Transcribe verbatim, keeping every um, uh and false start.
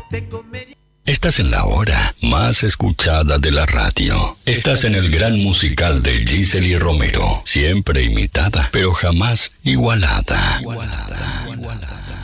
Estás en la hora más escuchada de la radio. Estás en el gran musical de Gisely Romero. Siempre imitada, pero jamás igualada. Igualada, igualada.